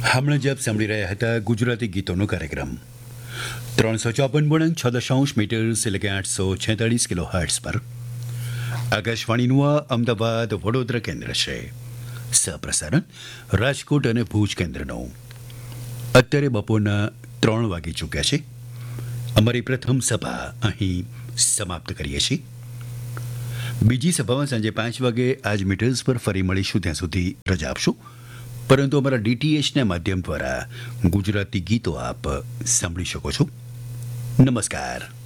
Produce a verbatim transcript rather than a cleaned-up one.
હમણાં જ આપ સાંભળી રહ્યા હતા ગુજરાતી ગીતોનો કાર્યક્રમ ત્રણસો ચોપન ગુણક છ દશાંશ મીટર્સ એટલે કે આઠસો છેતાળીસ કિલો હર્ટ્સ પર આકાશવાણીનું આ અમદાવાદ વડોદરા કેન્દ્ર છે. સહપ્રસારણ રાજકોટ અને ભુજ કેન્દ્રનું. અત્યારે બપોરના ત્રણ વાગી ચૂક્યા છે. અમારી પ્રથમ સભા અહીં સમાપ્ત કરીએ છીએ. બીજી સભામાં સાંજે પાંચ વાગે આજ મીટર્સ પર ફરી મળીશું. ત્યાં સુધી રજા આપશું. પરંતુ અમારા ડીટીએચના માધ્યમ દ્વારા ગુજરાતી ગીતો આપ સાંભળી શકો છો. નમસ્કાર.